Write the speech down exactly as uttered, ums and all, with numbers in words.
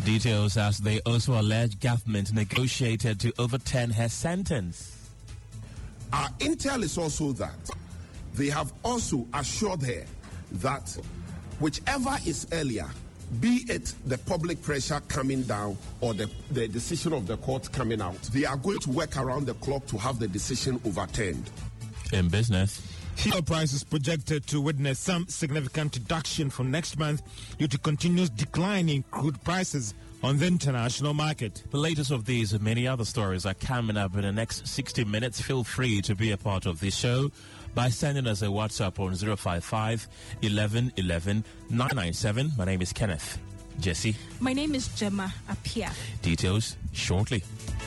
Details as they also allege government negotiated to overturn her sentence. Our intel is also that they have also assured her that whichever is earlier, be it the public pressure coming down or the, the decision of the court coming out, they are going to work around the clock to have the decision overturned. In business, fuel prices projected to witness some significant reduction from next month due to continuous decline in crude prices on the international market. The latest of these and many other stories are coming up in the next sixty minutes. Feel free to be a part of this show by sending us a WhatsApp on zero five five, eleven, eleven, nine nine seven. My name is Kenneth. Jesse. My name is Gemma Apia. Details shortly.